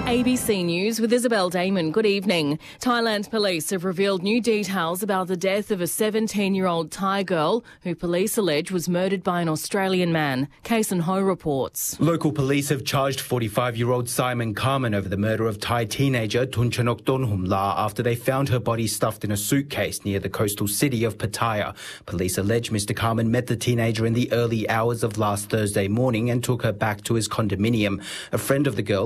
ABC News with Isabel Damon. Good evening. Thailand police have revealed new details about the death of a 17-year-old Thai girl who police allege was murdered by an Australian man. Kason Ho reports. Local police have charged 45-year-old Simon Carmen over the murder of Thai teenager Tunchanok Donhumla after they found her body stuffed in a suitcase near the coastal city of Pattaya. Police allege Mr. Carmen met the teenager in the early hours of last Thursday morning and took her back to his condominium. A friend of the girl